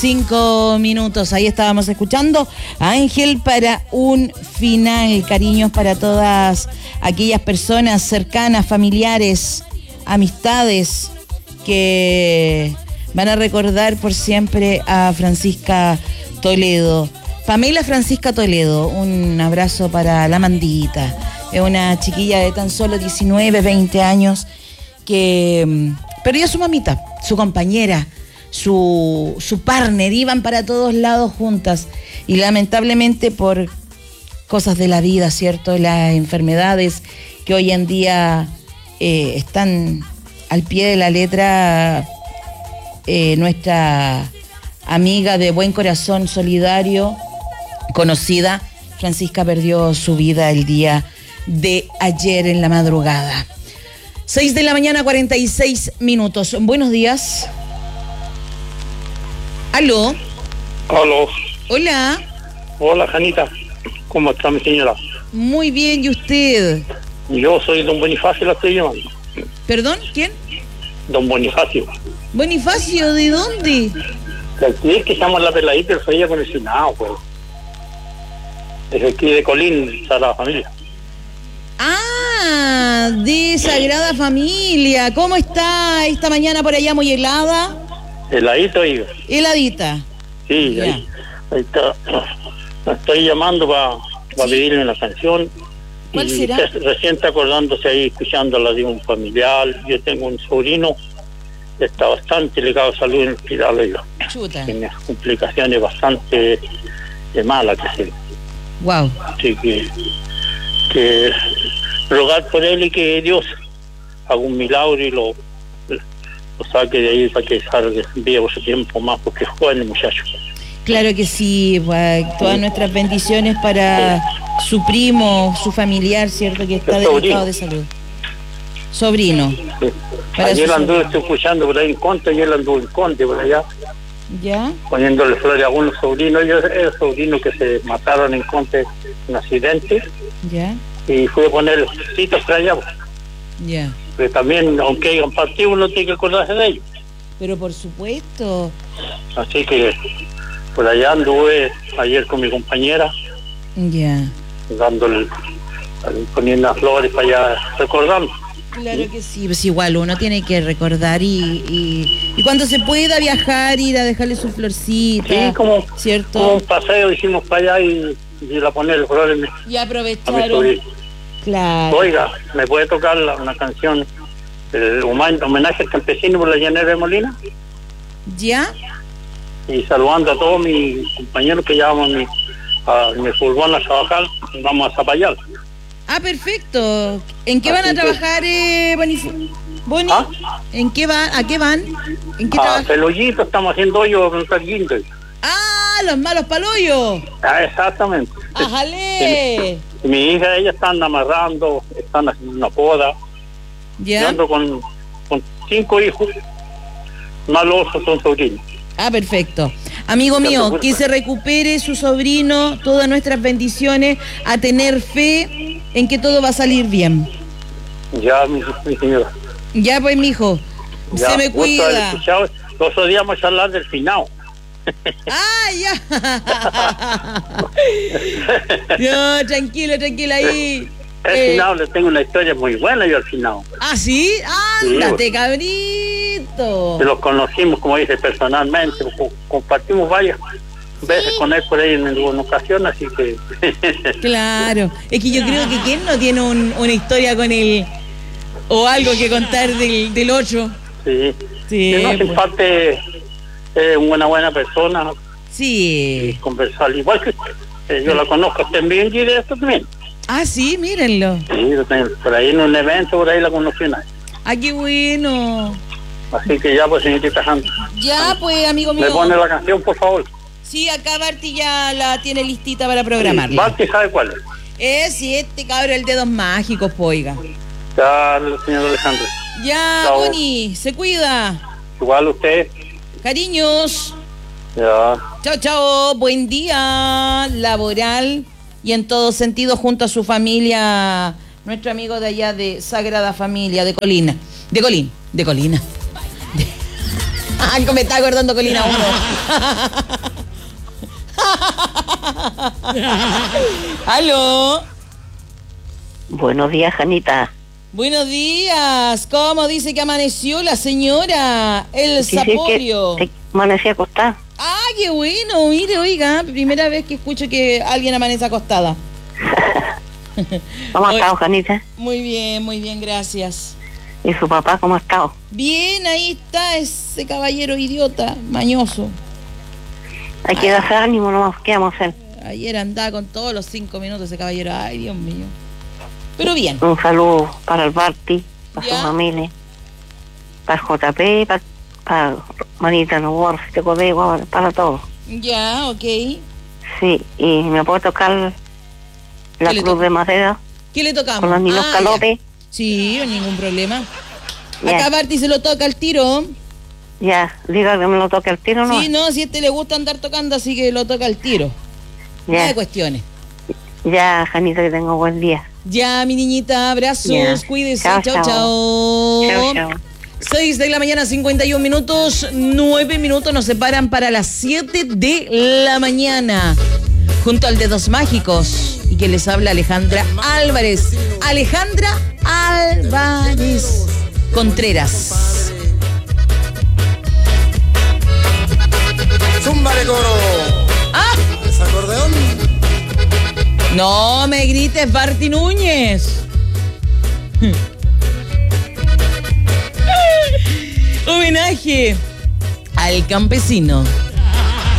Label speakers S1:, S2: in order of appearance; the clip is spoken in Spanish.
S1: 5 minutos, ahí estábamos escuchando a Ángel para un final. Cariños para todas aquellas personas cercanas, familiares, amistades que van a recordar por siempre a Francisca Toledo. Pamela Francisca Toledo, un abrazo para la Mandita. Es una chiquilla de tan solo 19, 20 años que perdió a su mamita, su compañera, su partner, iban para todos lados juntas y lamentablemente por cosas de la vida, ¿cierto? Las enfermedades que hoy en día están al pie de la letra, nuestra amiga de buen corazón solidario, conocida, Francisca, perdió su vida el día de ayer en la madrugada. 6:46 a.m. Buenos días. ¿Aló?
S2: Aló.
S1: Hola.
S2: Hola, Janita. ¿Cómo está mi señora?
S1: Muy bien, ¿y usted?
S2: Yo soy don Bonifacio, la estoy llamando.
S1: ¿Perdón? ¿Quién?
S2: Don Bonifacio.
S1: ¿Bonifacio? ¿De dónde?
S2: De aquí es que llama la peladita, pero soy ella con el Senado, pues. Desde aquí de Colín, Sagrada Familia.
S1: Ah, de Sagrada Familia. ¿Cómo está esta mañana por allá, muy helada?
S2: Heladito, oiga.
S1: Heladita.
S2: Sí, ahí está. La estoy llamando para pedirle una canción.
S1: ¿Cuál
S2: y
S1: será?
S2: Recién está acordándose ahí, escuchándola de un familiar. Yo tengo un sobrino que está bastante ligado a salud en el hospital, oiga.
S1: Chuta.
S2: Tiene complicaciones bastante malas que se.
S1: Wow.
S2: Así que rogar por él y que Dios haga un milagro y lo saque de ahí para que salga vivo ese tiempo más, porque es joven el muchacho.
S1: Claro que sí, pues, todas nuestras bendiciones para su primo, su familiar, ¿cierto? Que está delicado de salud. Sobrino.
S2: Sí. Ayer anduve escuchando por ahí en Conte, ayer anduve en Conte por allá.
S1: ¿Ya?
S2: Poniéndole flores a algunos sobrinos. Yo era sobrino que se mataron en Conte en un accidente.
S1: ¿Ya?
S2: Y fui a poner citas para allá.
S1: Ya.
S2: Pero también, aunque hayan partido, uno tiene que acordarse de ellos.
S1: Pero por supuesto.
S2: Así que por allá anduve ayer con mi compañera.
S1: Ya.
S2: Poniendo las flores para allá, recordando.
S1: Claro que sí, pues igual uno tiene que recordar y cuando se pueda viajar, ir a dejarle su florcita.
S2: Sí,
S1: ¿cierto?
S2: Como un paseo hicimos para allá y ir a ponerle flores
S1: y
S2: a mi
S1: aprovecharon.
S2: sobrino.
S1: Claro.
S2: Oiga, ¿me puede tocar una canción, el homenaje al campesino por la llanera de Molina?
S1: ¿Ya?
S2: Y saludando a todos mis compañeros que llevamos a mi furgón a trabajar, vamos a Zapallar.
S1: Ah, perfecto. ¿En qué van a trabajar, Boni?
S2: ¿Ah?
S1: ¿En qué van? ¿A qué van? ¿En qué
S2: A
S1: trabajan?
S2: Pelollito estamos haciendo hoyo con Carguinto.
S1: ¡Ah, los malos paloyos!
S2: Ah, exactamente.
S1: ¡Ajale!
S2: Mi hija, ellas están amarrando, están haciendo una poda.
S1: ¿Ya?
S2: Yo ando con 5 hijos, más los otros son sobrinos.
S1: Ah, perfecto. Amigo mío, que se recupere su sobrino, todas nuestras bendiciones, a tener fe en que todo va a salir bien.
S2: Ya, mi señora.
S1: Ya pues, mijo,
S2: Ya,
S1: se me cuida.
S2: Los otros días vamos a hablar del finado.
S1: ¡Ah, ya! No, tranquilo ahí.
S2: El finado, le tengo una historia muy buena yo al finado.
S1: ¿Ah, sí? ¡Ándate,
S2: Sí,
S1: cabrito!
S2: los conocimos, como dice, personalmente, compartimos varias veces con él por ahí en alguna ocasión, así que...
S1: Claro, es que yo creo que ¿quién no tiene una historia con él o algo que contar del otro?
S2: Sí,
S1: Sí,
S2: y no, sin
S1: pues.
S2: parte es una buena persona,
S1: Sí.
S2: conversar igual que usted. Yo la conozco también y de esto también.
S1: Ah, sí, mírenlo.
S2: Sí, por ahí en un evento, por ahí la conocí una vez.
S1: Ah, qué bueno.
S2: Así que ya, pues, señorita Hanna.
S1: Ya, pues, amigo mío.
S2: ¿Me pone la canción, por favor?
S1: Sí, acá Barty ya la tiene listita para programarla.
S2: Barty sabe cuál es.
S1: Sí, este cabrón, el Dedos Mágicos, poiga.
S2: Ya, señor Alejandro.
S1: Ya,
S2: Chao.
S1: Boni, se cuida.
S2: Igual usted.
S1: Cariños.
S2: Ya.
S1: Chao, chao. Buen día laboral y en todo sentido junto a su familia, nuestro amigo de allá de Sagrada Familia, de Colina. Me está acordando Colina 1. ¿Aló?
S3: Buenos días, Janita.
S1: Buenos días. ¿Cómo dice que amaneció la señora? El Zaporio.
S3: Que amanecí acostada.
S1: Ah, qué bueno. Mire, oiga, primera vez que escucho que alguien amanece acostada.
S3: ¿Cómo ha estado, Janita?
S1: Muy bien, gracias.
S3: ¿Y su papá cómo ha estado?
S1: Bien, ahí está ese caballero idiota, mañoso.
S3: Hay que darse ánimo nomás, ¿qué vamos a hacer?
S1: Ayer andaba con todos los 5 minutos ese caballero, ay, Dios mío. Pero bien.
S3: Un saludo para el Barty, para
S1: ¿Ya?
S3: su familia, para el JP, para Manita Nobor, este codego, para todos.
S1: Ya, ok.
S3: Sí, y me puedo tocar la cruz de madera
S1: ¿Qué le tocamos?
S3: con los niños calopes.
S1: Ya. Sí, no hay ningún problema.
S3: Ya.
S1: Acá Barty se lo toca al tiro.
S3: Ya, diga que me lo toque al tiro, ¿no?
S1: Sí, no, si a este le gusta andar tocando, así que lo toca al tiro. Nada de cuestiones.
S3: Ya, Janita, que tenga buen día.
S1: Ya, mi niñita, abrazos,
S3: Ya.
S1: cuídese,
S3: Chao,
S1: chao,
S3: chao.
S1: chao.
S3: Chao, chao.
S1: 6 de la mañana, 51 minutos, 9 minutos nos separan para las 7 de la mañana. Junto al Dedos Mágicos. Y que les habla Alejandra Álvarez. Alejandra Álvarez Contreras.
S4: Zúmbale, coro.
S1: ¡Ah!
S4: ¿Es acordeón?
S1: No me grites, Barty Núñez. Homenaje al campesino